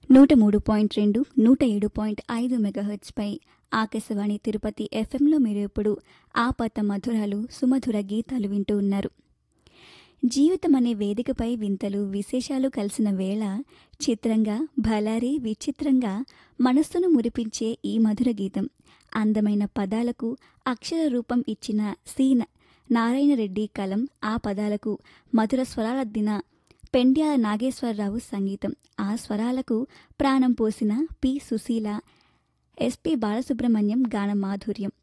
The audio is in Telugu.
103.2, 107.5 మెగాహెర్ట్జ్పై ఆకాశవాణి తిరుపతి ఎఫ్ఎంలో మీరు ఇప్పుడు ఆపాత మధురాలు సుమధుర గీతాలు వింటూ ఉన్నారు. జీవితం అనే వేదికపై వింతలు విశేషాలు కలిసిన వేళ చిత్రంగా భలారే విచిత్రంగా మనస్సును మురిపించే ఈ మధుర గీతం అందమైన పదాలకు అక్షర రూపం ఇచ్చిన నారాయణ రెడ్డి కలం, ఆ పదాలకు మధుర స్వరాలద్దిన పెండ్యాల నాగేశ్వరరావు సంగీతం, ఆ స్వరాలకు ప్రాణం పోసిన పి. సుశీల, ఎస్పి. బాలసుబ్రహ్మణ్యం గాన మాధుర్యం.